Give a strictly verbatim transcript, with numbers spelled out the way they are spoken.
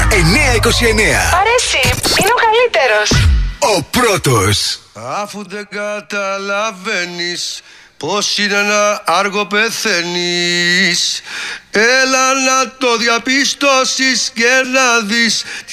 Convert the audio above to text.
εννιακόσια είκοσι εννέα. Αρέσει, είναι ο καλύτερος. Ο πρώτος. Αφού δεν καταλαβαίνεις πως είναι να άργο πεθαίνεις, έλα να το διαπιστώσεις και να δεις